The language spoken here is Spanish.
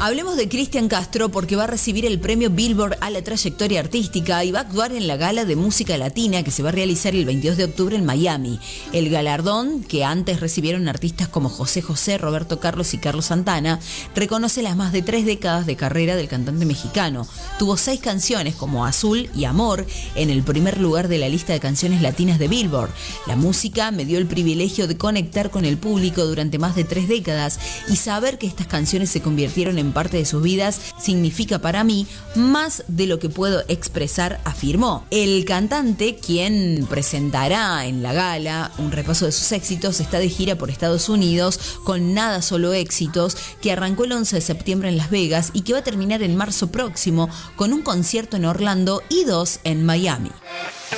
Hablemos de Cristian Castro porque va a recibir el premio Billboard a la trayectoria artística y va a actuar en la gala de música latina que se va a realizar el 22 de octubre en Miami. El galardón, que antes recibieron artistas como José José, Roberto Carlos y Carlos Santana, reconoce las más de 3 décadas de carrera del cantante mexicano. Tuvo 6 canciones como Azul y Amor en el primer lugar de la lista de canciones latinas de Billboard. La música me dio el privilegio de conectar con el público durante más de 3 décadas y saber que estas canciones se convirtieron en parte de sus vidas significa para mí más de lo que puedo expresar, afirmó. El cantante, quien presentará en la gala un repaso de sus éxitos, está de gira por Estados Unidos con Nada Solo Éxitos, que arrancó el 11 de septiembre en Las Vegas y que va a terminar en marzo próximo con un concierto en Orlando y 2 en Miami.